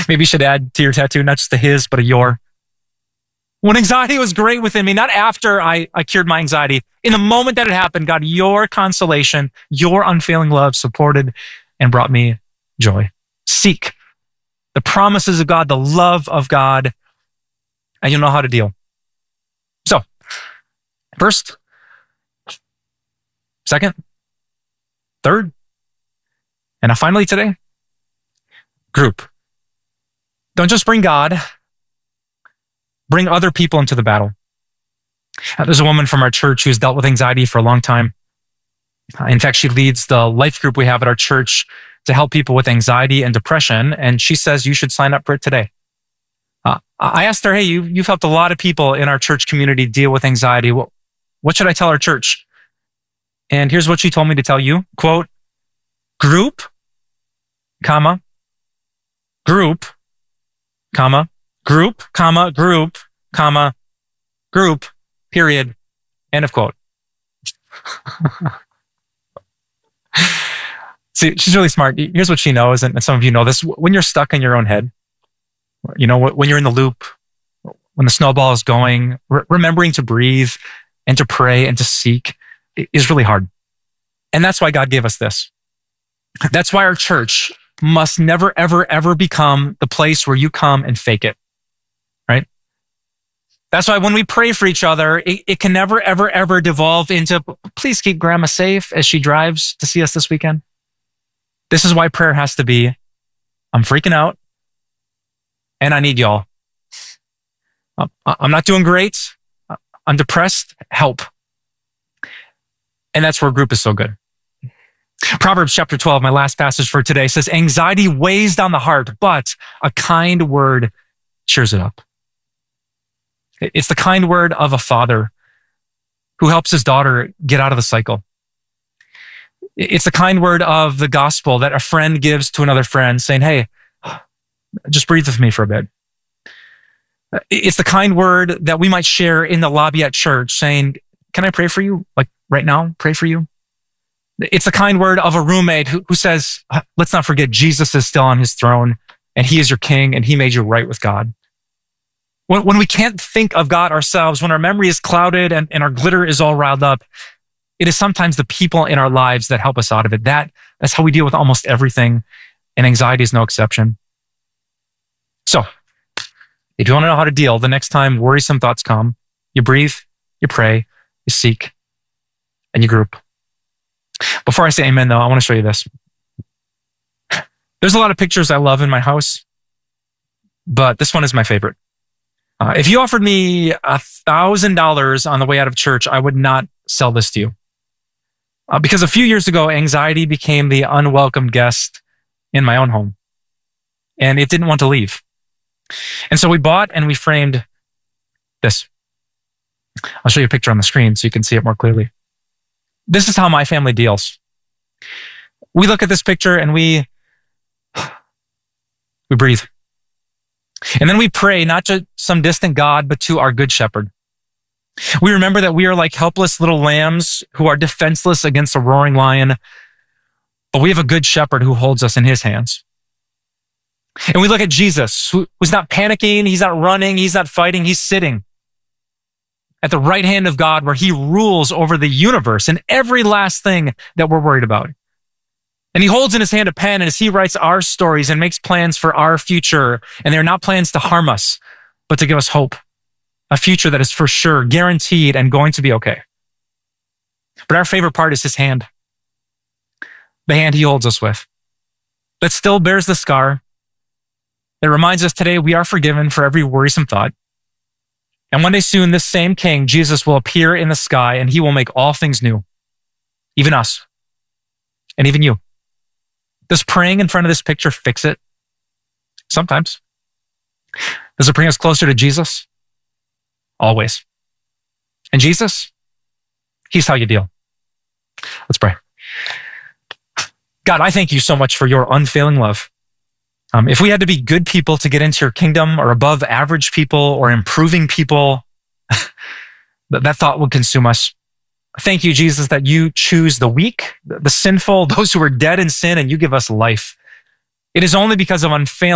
Maybe you should add to your tattoo, not just a his, but a your. When anxiety was great within me, not after I cured my anxiety, in the moment that it happened, God, your consolation, your unfailing love supported and brought me joy. Seek the promises of God, the love of God, and you'll know how to deal. So, first, second, third, and now finally today, group. Don't just bring God, bring other people into the battle. There's a woman from our church who's dealt with anxiety for a long time. In fact, she leads the life group we have at our church to help people with anxiety and depression, and she says you should sign up for it today. I asked her, hey, you've helped a lot of people in our church community deal with anxiety. What should I tell our church? And here's what she told me to tell you. Quote, group, comma, group, comma, group, comma, group, comma, group, period, end of quote. See, she's really smart. Here's what she knows, and some of you know this. When you're stuck in your own head, you know, when you're in the loop, when the snowball is going, remembering to breathe and to pray and to seek is really hard. And that's why God gave us this. That's why our church must never, ever, ever become the place where you come and fake it, right? That's why when we pray for each other, it can never, ever, ever devolve into, please keep grandma safe as she drives to see us this weekend. This is why prayer has to be, I'm freaking out and I need y'all. I'm not doing great. I'm depressed. Help. And that's where group is so good. Proverbs chapter 12, my last passage for today, says, anxiety weighs down the heart, but a kind word cheers it up. It's the kind word of a father who helps his daughter get out of the cycle. It's the kind word of the gospel that a friend gives to another friend saying, hey, just breathe with me for a bit. It's the kind word that we might share in the lobby at church saying, can I pray for you? Like right now, pray for you. It's the kind word of a roommate who says, let's not forget Jesus is still on his throne and he is your king and he made you right with God. When we can't think of God ourselves, when our memory is clouded and our glitter is all riled up, it is sometimes the people in our lives that help us out of it. That's how we deal with almost everything, and anxiety is no exception. So, if you want to know how to deal, the next time worrisome thoughts come, you breathe, you pray, you seek, and you group. Before I say amen, though, I want to show you this. There's a lot of pictures I love in my house, but this one is my favorite. If you offered me $1,000 on the way out of church, I would not sell this to you. Because a few years ago, anxiety became the unwelcome guest in my own home, and it didn't want to leave. And so we bought and we framed this. I'll show you a picture on the screen so you can see it more clearly. This is how my family deals. We look at this picture and we breathe. And then we pray not to some distant God, but to our good shepherd. We remember that we are like helpless little lambs who are defenseless against a roaring lion, but we have a good shepherd who holds us in his hands. And we look at Jesus, who's not panicking, he's not running, he's not fighting, he's sitting at the right hand of God where he rules over the universe and every last thing that we're worried about. And he holds in his hand a pen, and as he writes our stories and makes plans for our future, and they're not plans to harm us, but to give us hope, a future that is for sure guaranteed and going to be okay. But our favorite part is his hand, the hand he holds us with, that still bears the scar, that reminds us today we are forgiven for every worrisome thought. And one day soon, this same King, Jesus, will appear in the sky and he will make all things new, even us and even you. Does praying in front of this picture fix it? Sometimes. Does it bring us closer to Jesus? Always. And Jesus, he's how you deal. Let's pray. God, I thank you so much for your unfailing love. If we had to be good people to get into your kingdom, or above average people, or improving people, that thought would consume us. Thank you, Jesus, that you choose the weak, the sinful, those who are dead in sin, and you give us life. It is only because of unfailing